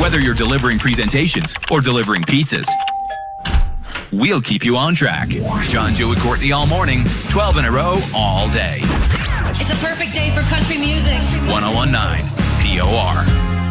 Whether you're delivering presentations or delivering pizzas, we'll keep you on track. John, Joe, and Courtney all morning, 12 in a row, all day. It's a perfect day for country music. 101.9 POR.